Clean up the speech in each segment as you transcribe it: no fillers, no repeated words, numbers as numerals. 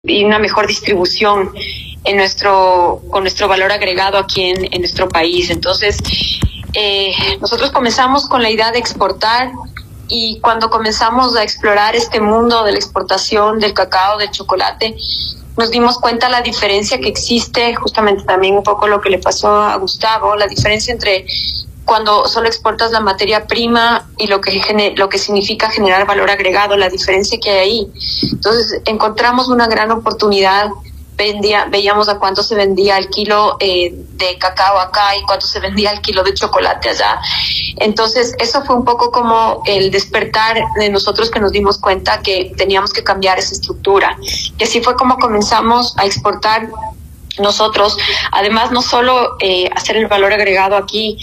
y una mejor distribución con nuestro valor agregado aquí en nuestro país. Entonces, nosotros comenzamos con la idea de exportar, y cuando comenzamos a explorar este mundo de la exportación del cacao, del chocolate, nos dimos cuenta la diferencia que existe, justamente también un poco lo que le pasó a Gustavo, la diferencia entre cuando solo exportas la materia prima y lo que significa generar valor agregado, la diferencia que hay ahí. Entonces encontramos una gran oportunidad. Veíamos a cuánto se vendía el kilo de cacao acá y cuánto se vendía el kilo de chocolate allá. Entonces eso fue un poco como el despertar de nosotros, que nos dimos cuenta que teníamos que cambiar esa estructura. Y así fue como comenzamos a exportar nosotros. Además, no solo hacer el valor agregado aquí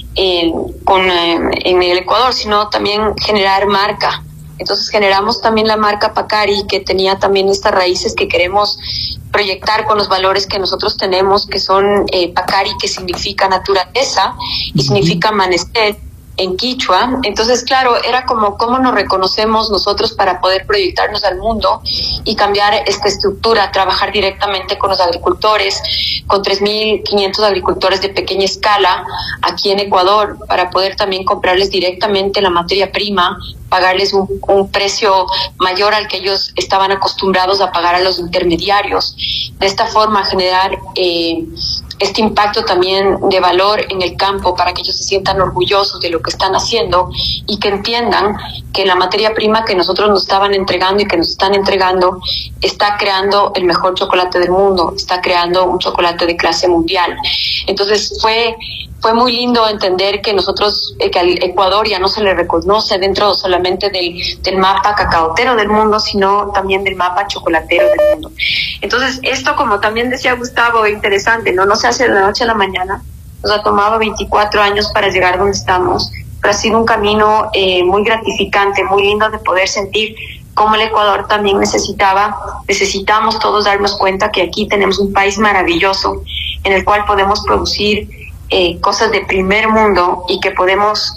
en el Ecuador, sino también generar marca. Entonces generamos también la marca Pacari, que tenía también estas raíces que queremos proyectar con los valores que nosotros tenemos, que son Pacari, que significa naturaleza y significa amanecer en quichua. Entonces, claro, era como cómo nos reconocemos nosotros para poder proyectarnos al mundo y cambiar esta estructura, trabajar directamente con los agricultores, con 3.500 agricultores de pequeña escala aquí en Ecuador, para poder también comprarles directamente la materia prima, pagarles un precio mayor al que ellos estaban acostumbrados a pagar a los intermediarios. De esta forma generar este impacto también de valor en el campo, para que ellos se sientan orgullosos de lo que están haciendo y que entiendan que la materia prima que nosotros nos estaban entregando y que nos están entregando está creando el mejor chocolate del mundo, está creando un chocolate de clase mundial. Entonces fue muy lindo entender que nosotros, que al Ecuador ya no se le reconoce dentro solamente del mapa cacaotero del mundo, sino también del mapa chocolatero del mundo. Entonces, esto, como también decía Gustavo, interesante, no se hace de la noche a la mañana. Nos ha tomado 24 años para llegar donde estamos, pero ha sido un camino muy gratificante, muy lindo de poder sentir cómo el Ecuador también necesitamos todos darnos cuenta que aquí tenemos un país maravilloso en el cual podemos producir cosas de primer mundo y que podemos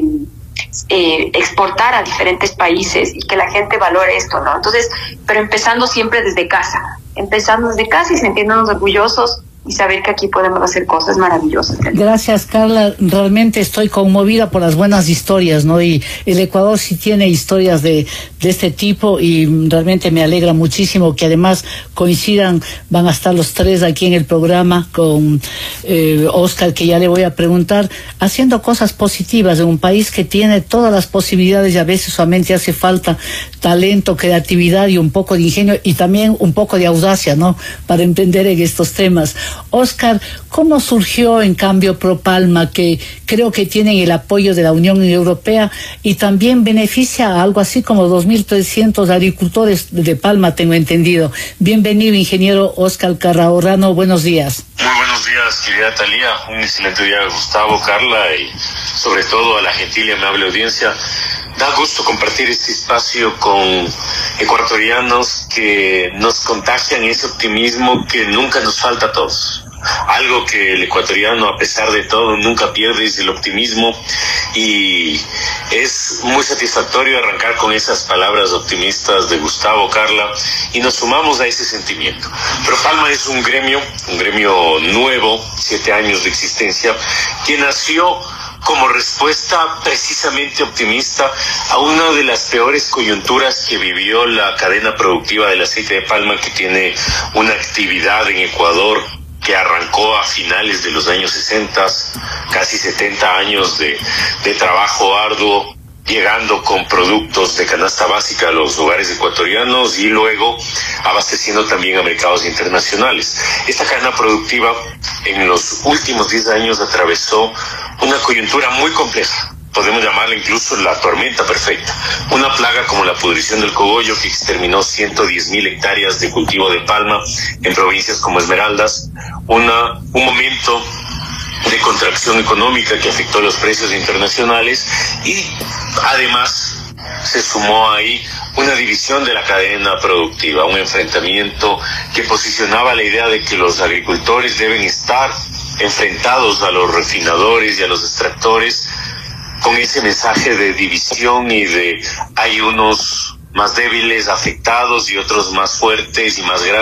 exportar a diferentes países y que la gente valore esto, ¿no? Entonces, pero empezando siempre desde casa y sintiéndonos orgullosos y saber que aquí podemos hacer cosas maravillosas. Gracias, Carla. Realmente estoy conmovida por las buenas historias, ¿no? Y el Ecuador sí tiene historias de este tipo, y realmente me alegra muchísimo que además coincidan. Van a estar los tres aquí en el programa con Oscar, que ya le voy a preguntar, haciendo cosas positivas en un país que tiene todas las posibilidades, y a veces solamente hace falta talento, creatividad y un poco de ingenio, y también un poco de audacia, ¿no?, para emprender en estos temas. Oscar, ¿cómo surgió en cambio ProPalma, que creo que tienen el apoyo de la Unión Europea y también beneficia a algo así como 2.300 agricultores de Palma, tengo entendido? Bienvenido, ingeniero Oscar Calahorrano, buenos días. Muy buenos días, querida Talía, un excelente día a Gustavo, Carla y sobre todo a la gentil y amable audiencia. Da gusto compartir este espacio con ecuatorianos que nos contagian ese optimismo que nunca nos falta a todos. Algo que el ecuatoriano, a pesar de todo, nunca pierde, es el optimismo, y es muy satisfactorio arrancar con esas palabras optimistas de Gustavo, Carla, y nos sumamos a ese sentimiento. ProPalma es un gremio nuevo, 7 años de existencia, que nació como respuesta precisamente optimista a una de las peores coyunturas que vivió la cadena productiva del aceite de palma, que tiene una actividad en Ecuador que arrancó a finales de los años 60, casi 70 años de trabajo arduo, llegando con productos de canasta básica a los hogares ecuatorianos y luego abasteciendo también a mercados internacionales. Esta cadena productiva en los últimos 10 años atravesó una coyuntura muy compleja. Podemos llamarla incluso la tormenta perfecta. Una plaga como la pudrición del cogollo, que exterminó 110.000 hectáreas de cultivo de palma en provincias como Esmeraldas. Un momento de contracción económica que afectó los precios internacionales, y además se sumó ahí una división de la cadena productiva, un enfrentamiento que posicionaba la idea de que los agricultores deben estar enfrentados a los refinadores y a los extractores, con ese mensaje de división y de hay unos más débiles, afectados y otros más fuertes y más graves.